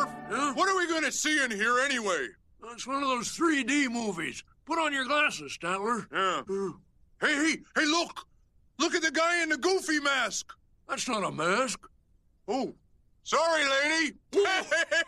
Murph? Yeah? What are we going to see in here anyway? It's one of those 3D movies. Put on your glasses, Statler. Yeah. Hey, look! Look at the guy in the Goofy mask! That's not a mask. Oh, sorry, lady.